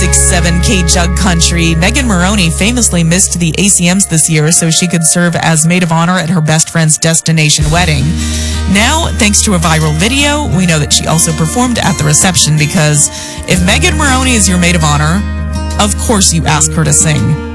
96.7 K-Jug Country. Megan Moroney famously missed the ACMs this year so she could serve as maid of honor at her best friend's destination wedding. Now, thanks to a viral video, we know that she also performed at the reception because if Megan Moroney is your maid of honor, of course you ask her to sing.